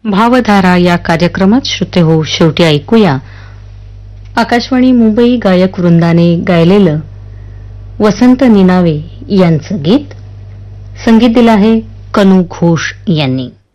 भावधारा या कार्यक्रमात श्रोते हो शेवटी ऐकूया आकाशवाणी मुंबई गायक वृंदाने गायलेलं वसंत निनावे यांचं गीत. संगीत दिलं आहे कनू घोष यांनी.